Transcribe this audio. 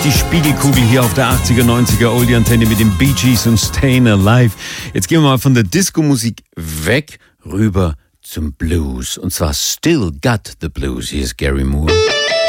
Die Spiegelkugel hier auf der 80er, 90er Oldie-Antenne mit den Bee Gees und Stayin' Alive. Jetzt gehen wir mal von der Disco-Musik weg rüber zum Blues. Und zwar Still Got the Blues. Hier ist Gary Moore.